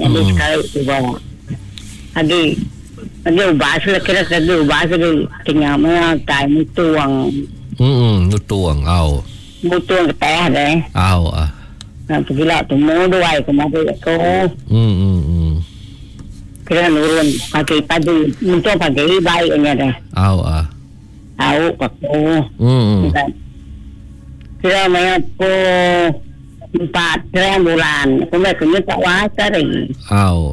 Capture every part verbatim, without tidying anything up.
Ada sekali tu bawa. Ada ada ubah lah kira ada ubah lagi tengah mana time tuang. Hmm, tuang au. Tuang ke teh deh. Au ah. Nah, pula tu mau dua kemarin aku. Hmm hmm hmm. Kira nurun pakai padu, muncul pakai baiknya deh. Au ah. Au aku. Hmm. Kira mana aku empat bulan. Aku nak kena tak wasa lagi. Au.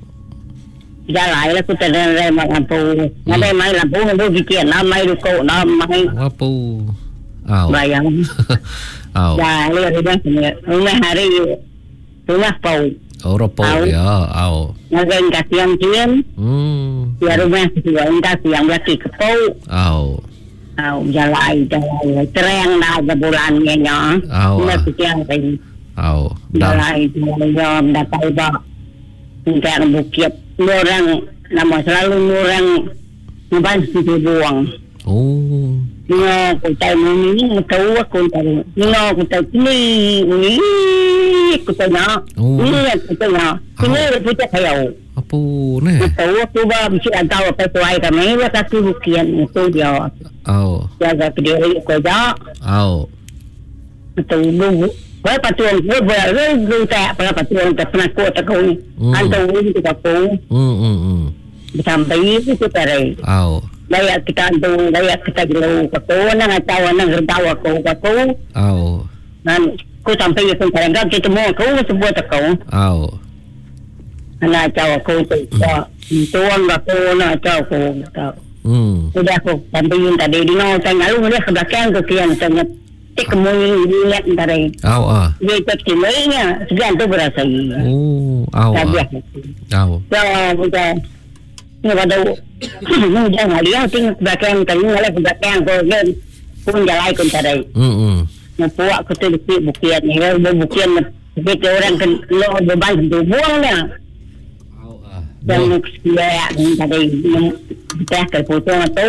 Jalan lah aku tak ada lampu. Ada main lampu, lampu bikin, nama main ruko, nama main. Lampu. Au. Bayang. Au. Dah, lihat dia sini. Rumah hari, rumah pau. Oh, rapau ya, au. Ngapain kasihan kian? Hmm. Ya rumah kedua, kasihan lagi ke pau. Au. Au, jalan, jalan. Terang dah bulannya nya. Au. Nak kasihan lagi. Au. Jalan, jalan, dapat iba. Untuk bukit. Orang nama selalu orang ngeban situ buang. Oh. Nino kuntai muni tahu aku tahu. Nino kuntai ni ni kuntai na. Ni kuntai na. Ini punya kaya. Apa ni? Tahu aku bah mesti tahu apa tu ai kami buat aku bukian itu dia. Oh. Jaga kediri aku dah. Oh. Tahu dulu. Wah patuan gue boleh gue tak pernah patuan tak pernah kuat aku ni. Antau ini kita aku. Hmm hmm hmm. Sampai itu tarai. Au. Daya kita antau daya kita gelo aku nang tahu nang tahu aku aku. Au. Dan ku sampai itu kadang kita mau aku sebut aku. Au. Anak tahu aku tu tuan aku nak tahu aku tahu. Hmm. Sudah aku sampai yang tadi di no tengah lu dia ke belakang ke kian tengah. Kemudian lihat dari. Au ah. Dia cakap lainnya sekian tu berasa. Oh, au. Au. Ya, kita ni pada ni jangan dia tinggal belakang tadi malah belakang kau dia pun jalan pun tadi. Hmm hmm. Membuat kita di bukian ni, bukian kita orang kan lo beban tu buangnya. Au ah. Dan dia tadi kita kerputong tu.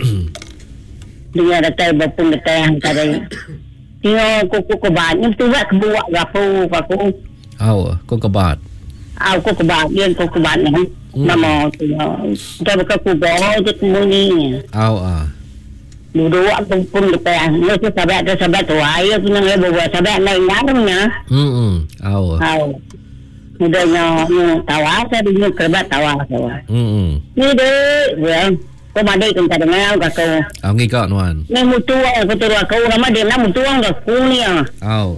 Dia datang berpun datang tadi. Tio kuku kebat, ni tu buat kebuat gapo aku. Au, kau kebat. Au ku kebat, dia ku kebat ni. Nama tu. Kita buka kubur je kemudian. Au ah. Dulu aku pun datang. Ni tu sahabat tu sahabat tu ayo tu nang buat sahabat lain ngarungnya. Hmm hmm. Au. Au. Mudahnya ni tawasa dia kebat tawasa. Hmm hmm. Ni deh, ko madai kan ta dengar ka ko ang ika nuan ni mutua ko tu ko nama dia na mutua ka ko ni ah au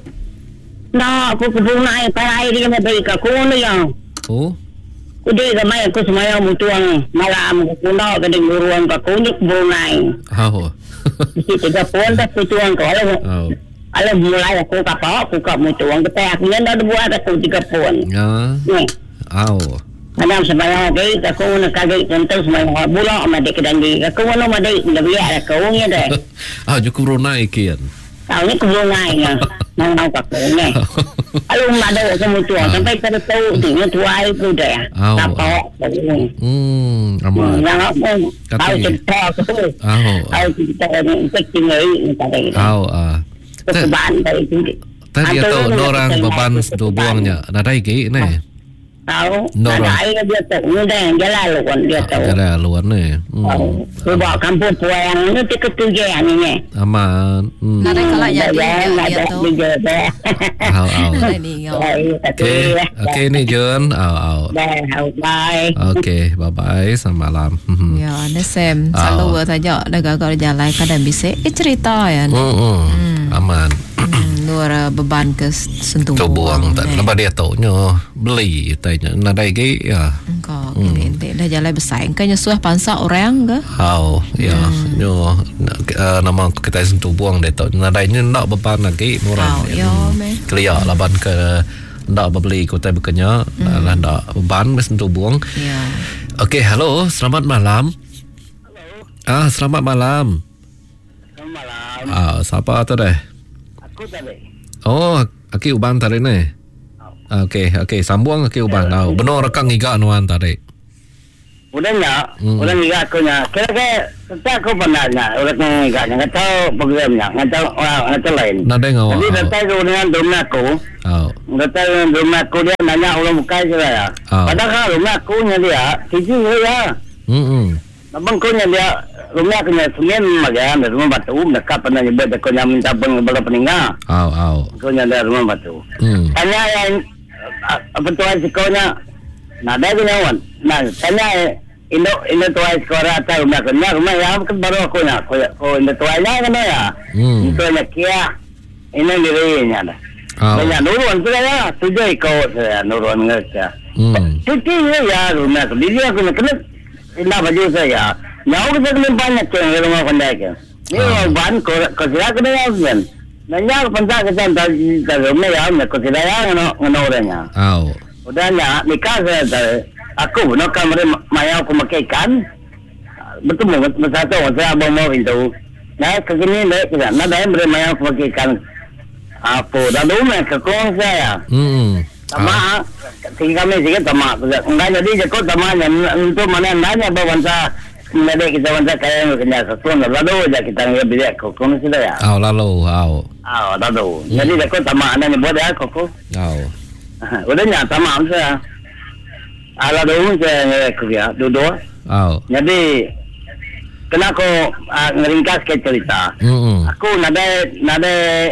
na ko ko na para ai dia me bai ka ko ni ah oh ko de ga mai ko semaya mutua malam ko na ka de ruang ka ko ni ko nai au si tiga pon ta mutua ko ala au ala mulai ko ka pa ko ka mutua ko ta ni na buat ko tiga pon ya au Madam semaya gay ako na kagay kanto semaya bula amade kedandi ako ano madai labiya ako nya dai ah ju corona ikian ah ni ko ngai nga nang nang ka ko nya alo mado ko mo tuwa sampai ka to di nga tuai ko dai tapo hmm ama nga ako au kita ko au au kita ni pekting ngai tadi au ah beban dari itu tadi atau orang beban tu buangnya nadai ki ne tahu ada air dia tahu ni dah jalan luan dia tahu jalan luan ni tu bawa kampung puang ni tiket tujuh ni ni aman ada kalau jadi dia tu au au okey okey ni Jun au au bye okey bye bye selamat malam ya ni Sam selalu saja dah kalau jalan kadang bisa cerita ya aman luar beban ke sentuh buang tak lepas dia tahu nyo beli tanya nadai ke ya kau ini dah jalan besar kayaknya suah pansa orang ke how ya nyo nama kita sentuh buang dia tahu nadai nyo nak beban lagi murah ya me clear laban ke nak beli kota bekenya lah nak beban sentuh buang ya okey halo selamat malam ah selamat malam selamat malam ah siapa tu deh oh, aki ubang tadi ni. Okey, okey, sambung aki ubang. Tahu. Benar rekang iga nuan tadi. Udah enggak? Udah enggak aku nya. Kira-kira Tak aku pernah nak orang ngagaknya nggak tahu programnya, nggak tahu nggak tahu lain. Nada ngau. Jadi datang ke dengan rumah aku. Oh. Datang dengan rumah aku dia nanya ulang muka saya. Oh. Padahal rumah aku nya dia, cici saya. Hmm. Abang ko nya dia rumah aku nya semen magayan rumah batu, mereka pernah nyebut aku nya minta bang bala peninggal. Oh, oh. Ko nya dia rumah batu. Hmm. Tanya yang apa tuan sekolahnya, nada ginawan. Nah, tanya Indo Indo tuai sekolah atau rumah kena rumah yang kan baru aku nak ko ko Indo tuainya kan ya. Hmm. Itu nak kia ini dirinya dah. Oh. Banyak nurun tu ya, tujuh ikut saya nurun ngerti. Hmm. Cuti ya rumah tu dia aku nak kena indah baju saya. Nyau kita kena banyak ceng rumah pandai ke. Ni ban ko ko saya kena kan. Nanya pentas kita tak rumah ya, ko saya ngono ngono orangnya. Oh. Udahnya nikah saya aku nak kamera maya aku makai ikan betul mau bersatu saya abang mau itu nah kegini deh kita nah dah beri maya aku makai ikan apa dah rumah ke kong saya Hmm. sama tinggal kami sikit sama enggak jadi jekot tamanya untuk mana nanya bawa wansa ada kita wansa kaya kena sesuatu lalu aja kita nggak bisa kong sudah ya Oh, lalu, oh. ah lalu jadi jekot sama anda ni buat ya koko Oh. udah nyata mam saya ala dulu saya kerja duduk. Oh. Jadi kena aku uh, ngeringkas ke cerita. Hmm. Aku nada nada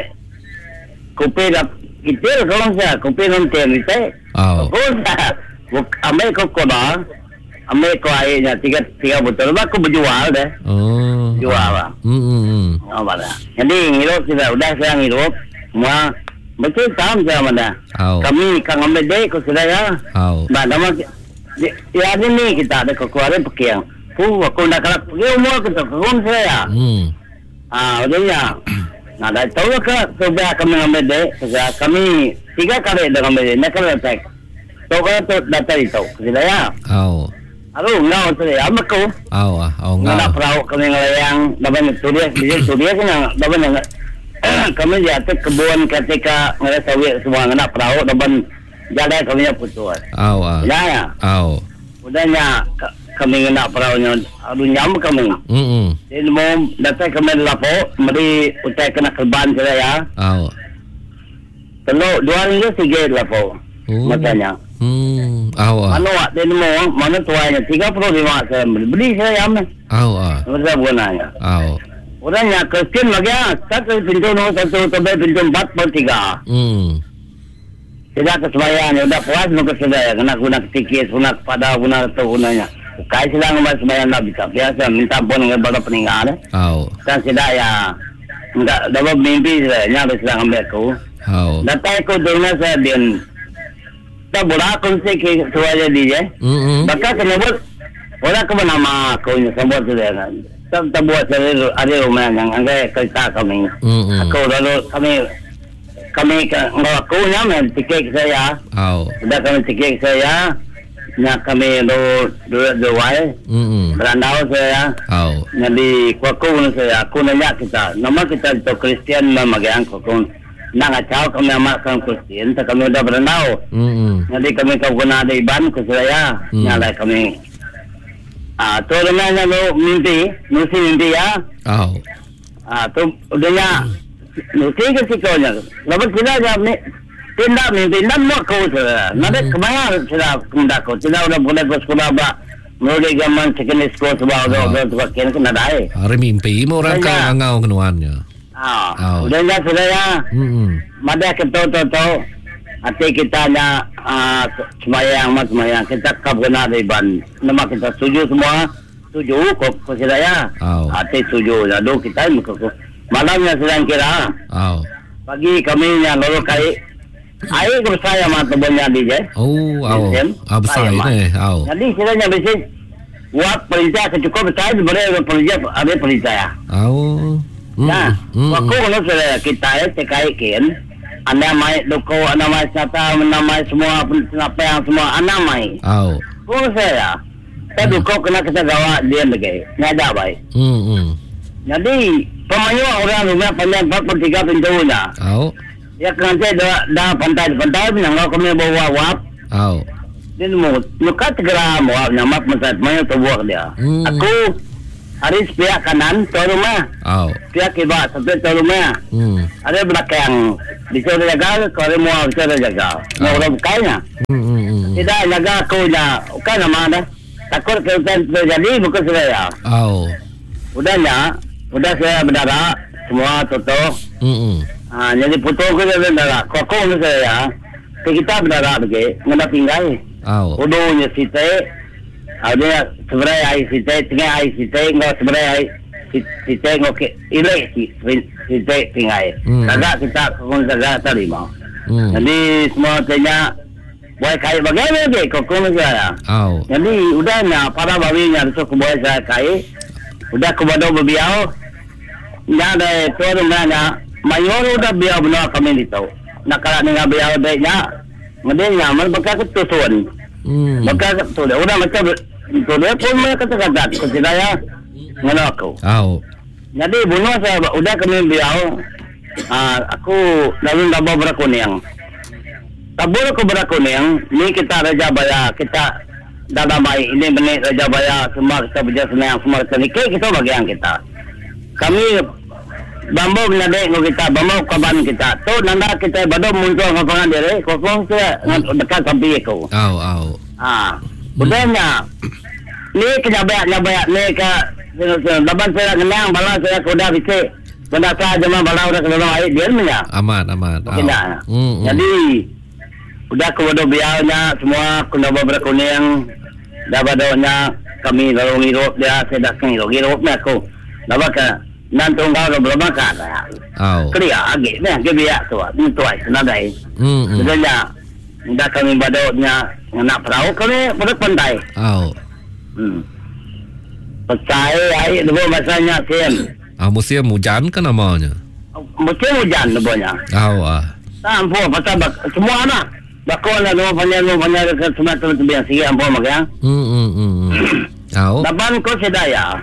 kopi dah kecil kalau saya kopi nonton itu. Oh. Aku dah ambil koko dah, ambil ko airnya tiga tiga botol. Aku berjual deh. Oh. Jual lah. Hmm. Oh mana. Jadi ngirup sudah udah saya ngirup semua. Betul tam saya mana. Oh. Kami kang ambil deh ko sudah ya. Oh. Bah nama ya ni kita ada kekuatan pekiang. Pu aku nak kalau pergi umur kita kekun saya. Hmm. Ah, udahnya. Nah, dah tahu ke sudah kami ambil deh. Sudah kami tiga kali dah ambil deh. Nak kalau tak. Tahu kan tu data itu. Sudah ya. Oh. Aduh, ngau saya am aku. Oh, ah, oh Nak ngau. perahu kami ngelayang dapat tulis dia tulis kan dapat kami di atas kebun ketika ngada sawit semua nak perahu dapat jalan kami putus. Oh, ah. Ya ya. Oh. Udahnya kami nak perahunya aduh nyam kami. Hmm. Jadi mau datang kami lapo, mari utai kena kerban saya ya. Oh. Telo dua ringgit tiga lapo. Oh. Makanya. Hmm. Oh, ah. Mana wak dia mau mana tuanya tiga puluh lima saya beli beli saya am. Oh, ah. Saya gunanya. Oh. Udahnya Kristen lagi ya. Satu pintu no satu sampai pintu empat per tiga. Hmm. Tidak kesemayaan udah puas mau kesedaya kena guna tikis guna pada guna atau gunanya. Kai sedang mas sembahyang nak bisa biasa minta pun dengan bala peninggal. Oh. Dan sedaya enggak dapat mimpi saya nyampe sedang ambil aku. Oh. Datang aku dengan saya din. Tak boleh aku sih ke suara dia. Hmm. Maka kenapa orang aku nama aku ini semua sudah kan. Tak tak buat saya ada rumah yang anggai kereta kami. Hmm. Aku lalu kami kami kalau aku nyaman tiket saya. Oh. Sudah kami tiket saya. Nak kami do dua dua. Hmm. Berandau saya. Oh. Jadi aku saya aku nanya kita. Nama kita itu Kristen memakai aku. Nak ngacau kami amalkan Kristen. Tak kami dah berandau. Hmm. Jadi kami kau guna ada iban ke saya. Hmm. Nyalai kami. Ah, tu namanya lo mimpi, nusi mimpi ya. Oh. Ah, tu udahnya nusi ke sikonya. Lepas kita jam ni tindak mimpi nak mau kau saya. Nanti kemana sudah kemana kau? Tidak udah boleh ke sekolah bah. Mulai zaman secondary school sebab ada ada tu kian kena dah. Hari mimpi mo orang kau ngau kenuannya. Ah, udahnya sudah ya. Hmm. Mada kita tahu hati kita nya uh, semayang mas semayang kita kap guna dari ban nama kita setuju semua setuju kok kok sudah ya oh. hati setuju lalu kita muka malamnya sedang kira oh. pagi kami yang lalu kali air bersaya mata banyak di je oh oh ah besar ini oh jadi sedangnya bisa buat perintah kecukup saya boleh perintah ada perintah oh nah waktu kalau sudah kita ya tekaikin anda mai doko anda mai sata anda mai semua apa yang semua anda mai oh kau saya saya doko kena kita gawa dia lagi ngada baik hmm hmm jadi pemayu orang rumah panjang empat per tiga pintunya oh ya kan saya dah dah pantai pantai menangau kami bawa wap oh dia mau muka segera mau nama pasal mayu tu buat dia hmm. aku Ada pihak kanan tuan rumah. Oh. Pihak kiri sampai tuan rumah. Hmm. Ada belakang bisa jaga, kalau mau bisa jaga. Mau orang bukanya. Hmm. hmm. Tidak jaga aku nya. Bukan nama dah. Takut kehutan terjadi bukan saya. Oh. Udahnya, udah saya berdarah semua tutup. Hmm. Ah, jadi putus ke dia berdarah. Kokong saya. Kita berdarah lagi, ngena tinggal. Oh. Udunya site. Ada sebenarnya air site, tengah air site, enggak sebenarnya air site ngok ilek site tinggal. Hmm. Agak kita kokong agak terima. Hmm. Jadi semua tanya buat kaya bagaimana ke kokong saya. Oh. Jadi udahnya para bawinya itu kebuat saya kaya. Udah kepada berbiau. Nggak ada itu rumahnya. Mayor udah biau benar kami itu. Nak kalau nggak biau baiknya, ngedenya mana bekas ketusuan. Hmm. Bekas tu dia. Udah macam tu dia pun mereka kata-kata. Kesidaya mana aku. Oh. Jadi bunuh saya udah kami biau. Ah, aku lalu dah bawa berakuning. Tak boleh aku berakuning. Ni kita Raja Baya, kita dah damai. Ini benih Raja Baya, semua kita berjaya senang, semua kita nikah, kita bagian kita. Kami bambu menadek dengan kita, bambu kaban kita. Tu nanda kita baru muncul ngapangan diri, kosong saya dekat sampai aku. Oh, oh. Ah, budanya. Ni kejabat-jabat ni ke daban saya kenang bala saya kuda bisik. Benda saya cuma bala udah kena air dia punya. Amat, amat. Oh. Hmm, jadi udah kepada biarnya semua kena berkuning. Dah badonya kami lalu ngirup dia saya dah ngirup ngirupnya aku. Dah baka nantung kau dah belum makan. Oh. Kerja agak ni agak biak tu. Ni tu ai senadai. Hmm. Sebenarnya dah kami badonya nak perahu kami pada pantai. Oh. Hmm. Percaya air dua masanya siam. Ah, musim hujan kan namanya? Musim hujan dua Oh, ah. Tak ampun pasal semua anak. Bakal lah dua panjang dua panjang ke semua tu biar sikit ampun makan. Hmm, hmm, hmm. Oh. Dapat kau sedaya.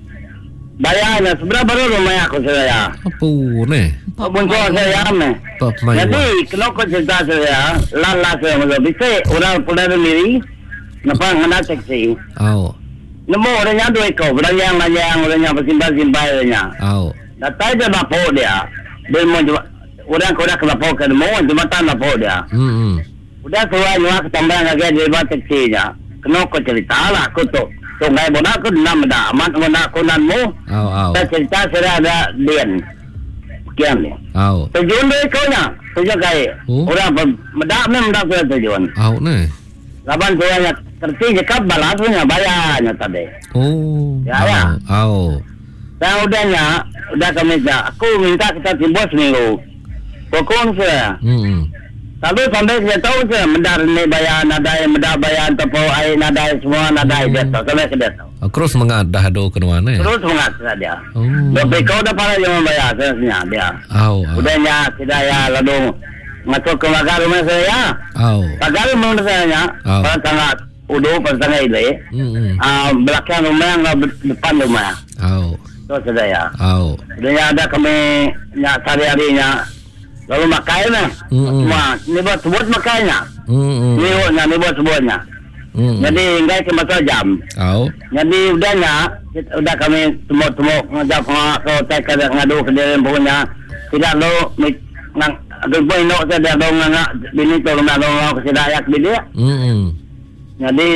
Bayarnya seberapa baru rumah aku sedaya. Apa ni? Pun kau saya ni. Apa Jadi kalau kau cerita saya, lala saya mula bisa orang pulang sendiri. Nampak mana seksi. Oh. Nemu orangnya dua ekor, orangnya yang orangnya bersimbah-simbah orangnya. Oh. Datang je lapor dia. Dia mau orang kau dah kelapor ke demo, jembatan lapor dia. Hmm. Udah suai nyuak ketambahan lagi dia buat seksinya. Kena kau cerita lah aku tu. Sungai bonak aku enam dah. Amat bonak aku nanmu. Oh, oh. Saya cerita saya ada dian. Sekian ni. Oh. Tujuan dia kau nya. Tujuan kaya. Oh. Orang medak ni medak saya tujuan. Oh, ni. Laban suanya terti jekap balas punya bayarnya tadi. Oh. Ya, ya. Oh. Dan udahnya, udah kami dah. Aku minta kita timbul seminggu. Kokong saya. Hmm. Lalu sampai saya tahu saya mendar ni bayar nadai, mendar bayar tepo air nadai semua nadai dia tahu. Sampai saya tahu. Oh, terus mengadah do ke mana? Terus mengajar dia. Oh. Tapi kau dah para yang bayar saya dia. Oh. Oh. Udahnya tidak ya lalu masuk ke pagar rumah saya. Oh. Pagar rumah saya. Oh. Pada tengah udu pada tengah ini. Hmm. Ah belakang rumah yang depan rumah. Oh. Itu saya. Oh. Udahnya ada kami nak sehari-harinya. Lalu makai lah. Hmm. Semua ni buat sebut makainya. Hmm. Ni buatnya ni buat sebutnya. Hmm. Jadi enggak cuma sejam. Oh. Jadi udahnya udah kami temu-temu ngajak ke hotel ke ngadu ke dia punya. Tidak lo nang ada boy no saya dia dong nak bini tu nak dong ke sedayak dia. Hmm. Jadi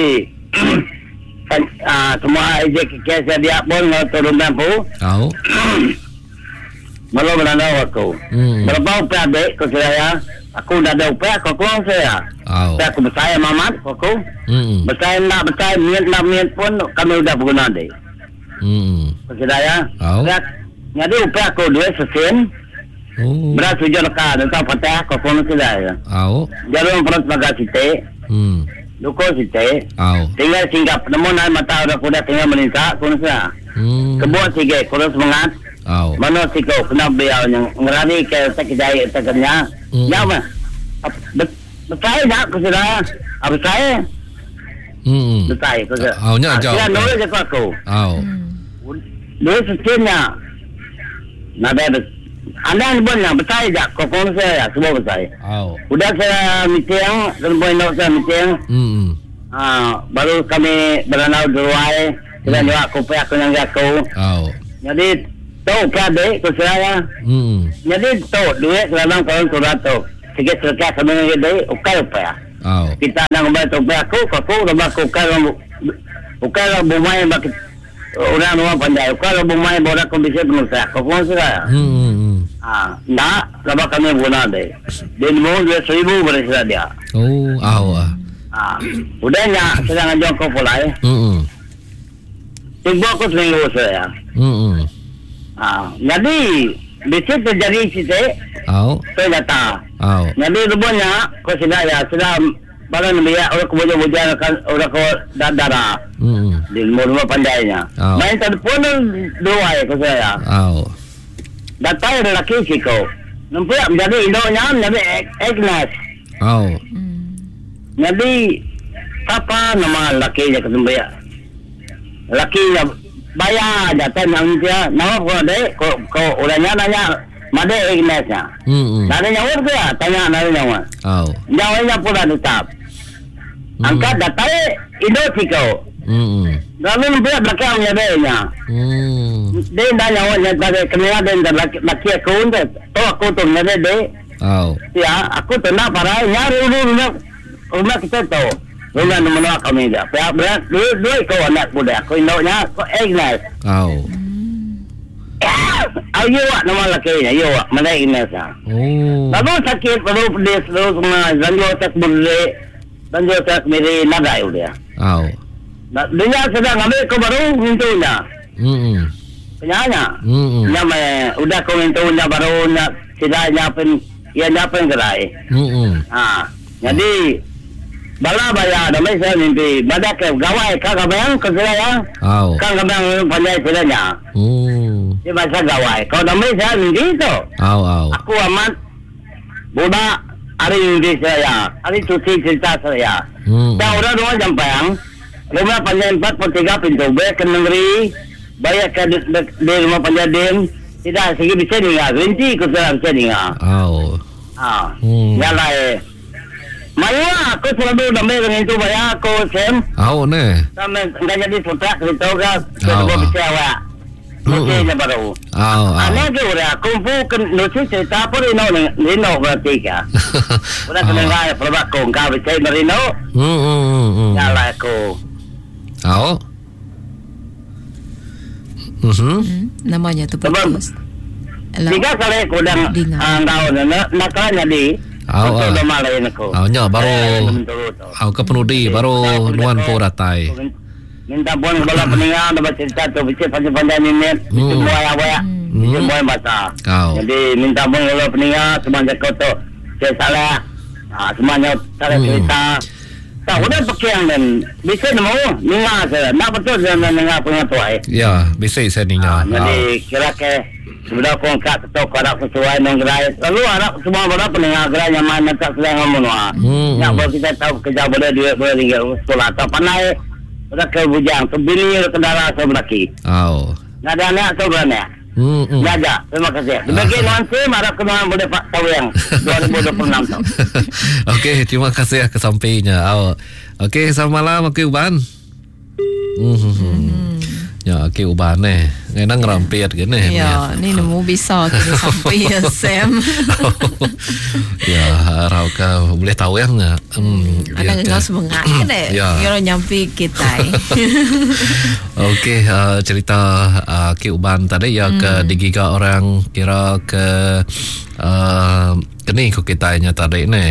kan ah semua ejek kes dia pun turun lampu. Oh. Malu beranda aku. Hmm. Berapa upah dek ke saya? Aku dah ada upah kau keluar saya. Oh. Saya aku bersaya mamat aku. Hmm. Bersaya nak bersaya niat nak niat pun kami udah berguna dek. Hmm. Ke saya. Oh. Jadi upah aku dua sen. Oh. Beras tujuh lekat atau patah kau pun saya. Oh. Jalur perut bagai site. Hmm. Duko site. Oh. Tinggal singgap. Namun naik mata udah kuda tinggal menintak pun saya. Hmm. Kebuat sige kurus semangat. Oh. Mana si kau kena biar yang ngerani ke sekejai tekernya. Hmm. Ya mah. Betul tak aku sudah. Apa saya? Hmm. Betul aku sudah. Oh, nya jauh. Ya nulis aku aku. Oh. Nulis sekiannya. Nada anda ni pun yang betul tak. Kau pun saya semua betul. Oh. Udah saya meeting dan boy nak saya meeting. Hmm. Ah baru kami berenau Durai. Sudah juga aku pe aku yang aku. Oh. Jadi tu kadek ku saya. Hmm. Jadi tu duit dalam kalau tu tu. Sikit serka kami gede ukai pe. Oh. Kita nang ba tu pe aku aku dah aku kalau ukai bumai bak orang orang pandai kalau bumai borak aku bisa berusaha. Kau pun sudah. Hmm. Ah, nak laba kami guna deh. Dia mau dua seribu berisa dia. Oh, oh. Ah, udahnya sedang ajak kau pulai. Hmm. Tiba aku seminggu saya. Hmm. Ah, jadi bisa terjadi situ. Oh. Saya datang. Oh. Jadi rupanya kau sudah ya sudah barang dia orang kebuja-buja kan orang kau dadara. Hmm. Di rumah pandainya. Oh. Main telefon dua ya kau saya. Oh. Datang lelaki si kau. Nampak jadi Indonya jadi Agnes. Oh. Jadi apa nama lakinya ketemu ya? Lakinya bayar jatuh yang dia nama kau deh kau kau orangnya nanya mana Agnesnya? Hmm. Nanya nyawa dia tanya nanya nyawa. Oh. Nyawanya pula tetap. Angkat datang Indo si kau. Hmm. Lalu nampak belakangnya dia. Hmm. Dia dah nyawa jadi kena dia laki laki aku untuk tu aku tu nade deh. Oh. Ya aku tu nak parai nyari rumah rumah kita tu. Rumah nama kami dia. Pihak berat dua dua kau anak muda. Kau indoknya kau Agnes. Oh. Ayo awak nama lakinya. Ayo awak mana Agnes ah. Oh. Lalu sakit perlu pedis terus semua. Zanjo tak berdiri. Zanjo tak miri nagai dia. Oh. Dia sedang ambil kau baru mintunya. Hmm. Penyanya. Hmm. Nama udah kau mintunya baru nak tidak nyapin ia nyapin gerai. Hmm. Ah, jadi bala bayar dah saya mimpi badak ke gawai kagak bayang ke saya. Oh. Kagak bayang pandai silanya. Hmm. Dia masa gawai. Kau dah saya mimpi tu. Oh. Oh. Aku amat budak hari mimpi saya. Hari cuci cerita saya. Hmm. Dah udah dua jam bayang. Rumah panjang empat puluh tiga pintu. Bayar ke negeri. Bayar ke di, di, di rumah panjang. Tidak segi bisa dengar. Rinci ku sudah bisa dengar. Oh. Ah. Hmm. Ya lah eh. Maya aku selalu damai dengan itu bayar aku sem. Oh ne. Sampai enggak jadi sutra cerita kan. Oh. Kita bisa awak. Mungkin baru. Oh. Aneh ke udah kumpul ke nulis cerita apa Rino Rino berarti ka. Udah kena ngai pelabak kong kau bisa Rino. Hmm. Hmm. Ya lah aku. Oh. Mhm. Hmm, namanya tu putus. Tiga kali aku dah angkau nak nakalnya di. Oh. Aku dah malai aku. Oh nya baru. Oh ke penudi baru nuan po datai. Minta pun bola peningan dapat cerita tu bisa panjang-panjang minit. Bisa buat apa? Bisa buat bahasa. Jadi minta pun bola peningan semuanya kau tu. Saya salah. Ah semuanya salah cerita. Tak udah pakai dan bisa nemu ninga saya. Nak betul saya ninga punya tuai. Ya, bisa saya ninga. Jadi kira ke sudah kau kat tu kau nak sesuai dengan gerai. Lalu anak semua berapa pendengar gerai yang mana tak sedang ngomong wah. Nak boleh kita tahu kerja boleh duit boleh tinggal sekolah atau pandai. Sudah ke bujang, sebini kendara sebelah kiri. Oh. Nak ada anak sebenarnya. Hmm. Jaga, terima kasih. Demikian nuansa, harap kenal boleh Pak tahu yang dua ribu dua puluh enam tu. Okey, terima kasih ya kesampainya. Oh. Okey, selamat malam Okey Uban. Hmm. hmm. Ya, Okey Uban eh. Ngenang ngerampit gini. Ya, ni nemu bisa kita sampai ya Sam. Ya, harap kau boleh tahu yang enggak. Hmm, ada enggak semangat deh. Ya. Kalau nyampi kita. Okey, uh, cerita uh, Okey Uban tadi ya hmm. ke digiga orang kira ke uh, kini ko kitanya tadi ni.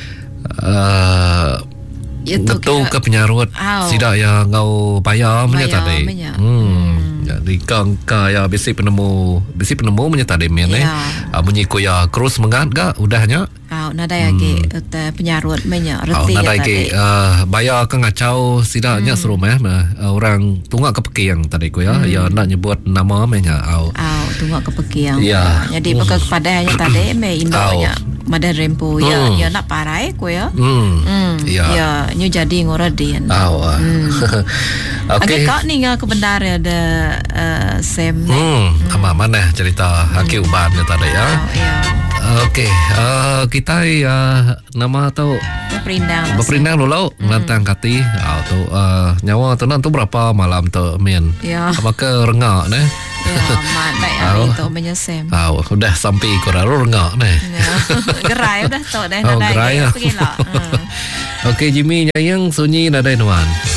Uh, betul ke penyarut oh. Sidak yang kau bayar punya tadi. Hmm. hmm. Jadi kang kaya besi penemu besi penemu punya tadi men eh. Uh, bunyi ko ya terus mengat gak udahnya. Ah, nada lagi hmm. penyarut menya reti. Oh, nada lagi uh, bayar ke ngacau sidaknya hmm. suruh meh uh, orang tunggak kepeki yang tadi ko ya. Hmm. Ya nak nyebut nama menya. Oh. Oh, tunggak kepeki yang. Ya. Jadi hmm. pakai kepadanya tadi me indonya. Oh. Mada rempo ya hmm. ya nak parai ko ya. Hmm. hmm. Ya. Ya nyu jadi ngoradin. Oh. Hmm. Okey. Agak ni ngah kebenar ada uh, Sam. Hmm. hmm. Ama mana cerita Okey Uban tadi ya. Oh, ya. Okey, uh, kita uh, nama tu berperindang. Berperindang dulu mm. Nantang kati uh, tu uh, nyawa tu nanti berapa malam tu Min. Ya. Apakah rengak ne? Ya, mat baik hari tu menyesem. Ah, uh, udah sampai Koraro rengak ne. Ya. Gerai udah tu dah oh, nadai. Gerai. Pergilah. Hmm. Okey, Jimmy nyayang sunyi nadai nuan.